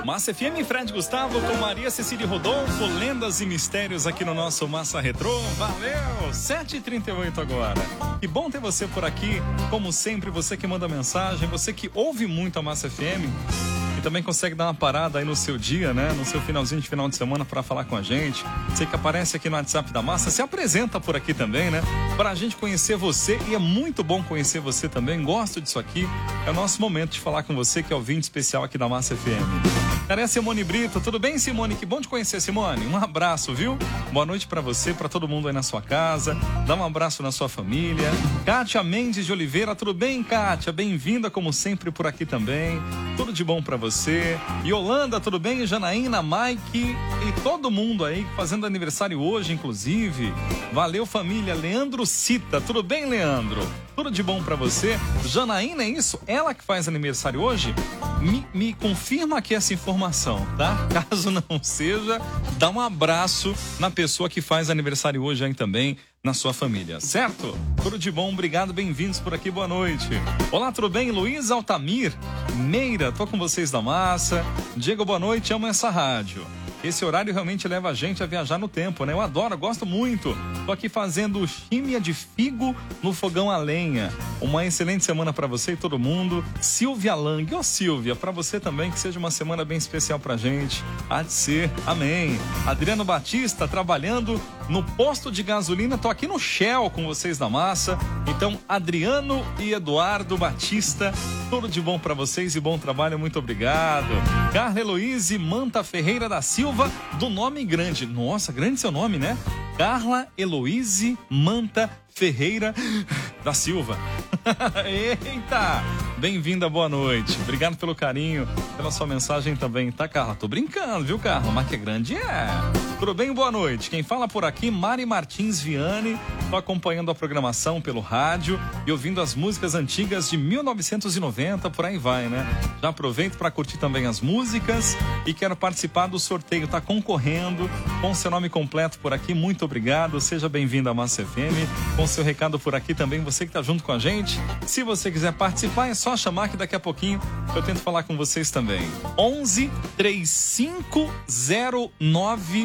Massa FM, Fred Gustavo com Maria Cecília Rodolfo, lendas e mistérios aqui no nosso Massa Retrô. Valeu! 7h38 agora. Que bom ter você por aqui, como sempre, você que manda mensagem, você que ouve muito a Massa FM e também consegue dar uma parada aí no seu dia, né? No seu finalzinho de final de semana para falar com a gente. Você que aparece aqui no WhatsApp da Massa, se apresenta por aqui também, né? Pra gente conhecer você, e é muito bom conhecer você também, gosto disso aqui. É o nosso momento de falar com você, que é o ouvinte especial aqui da Massa FM. Cara, é a Simone Brito. Tudo bem, Simone? Que bom te conhecer, Simone. Um abraço, viu? Boa noite pra você, pra todo mundo aí na sua casa. Dá um abraço na sua família. Kátia Mendes de Oliveira. Tudo bem, Kátia? Bem-vinda, como sempre, por aqui também. Tudo de bom pra você. Yolanda, tudo bem? Janaína, Mike e todo mundo aí fazendo aniversário hoje, inclusive. Valeu, família. Leandro Cita. Tudo bem, Leandro? Tudo de bom pra você. Janaína, é isso? Ela que faz aniversário hoje? Me confirma aqui essa informação, tá? Caso não seja, dá um abraço na pessoa que faz aniversário hoje aí também, na sua família, certo? Tudo de bom, obrigado, bem-vindos por aqui, boa noite. Olá, tudo bem? Luiz Altamir, Meira, tô com vocês da Massa. Diego, boa noite, amo essa rádio. Esse horário realmente leva a gente a viajar no tempo, né? Eu adoro, gosto muito. Tô aqui fazendo chímia de figo no fogão a lenha. Uma excelente semana pra você e todo mundo. Silvia Lang, ô Silvia, pra você também, que seja uma semana bem especial pra gente. Há de ser, amém. Adriano Batista, trabalhando no posto de gasolina. Tô aqui no Shell com vocês da Massa. Então, Adriano e Eduardo Batista, tudo de bom pra vocês e bom trabalho, muito obrigado. Carla Heloíse Manta Ferreira da Silva, do nome grande. Nossa, grande seu nome, né? Carla Heloíse Manta Ferreira da Silva. Eita! Bem-vinda, boa noite. Obrigado pelo carinho, pela sua mensagem também, tá, Carla? Tô brincando, viu, Carla? Mas que grande é. Tudo bem? Boa noite. Quem fala por aqui, Mari Martins Viane. Tô acompanhando a programação pelo rádio e ouvindo as músicas antigas de 1990, por aí vai, né? Já aproveito para curtir também as músicas e quero participar do sorteio. Tá concorrendo com seu nome completo por aqui. Muito obrigado. Seja bem-vindo à Massa FM. Com seu recado por aqui também, você que tá junto com a gente. Se você quiser participar, é só chamar que daqui a pouquinho eu tento falar com vocês também. 11 3509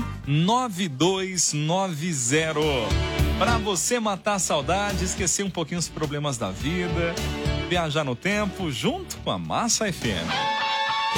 9290. Para você matar a saudade, esquecer um pouquinho os problemas da vida, viajar no tempo, junto com a Massa FM.